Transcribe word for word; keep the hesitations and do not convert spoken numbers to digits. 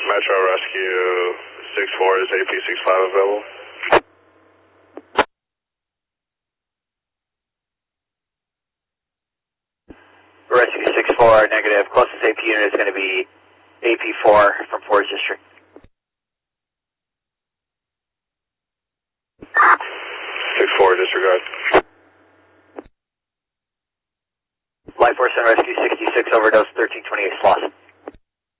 Metro Rescue six four, is A P six five available? Rescue six four, negative. Closest A P unit is going to be A P four from Forest District. six four, disregard. Life Force and Rescue sixty-six, overdose thirteen twenty-eight, lost.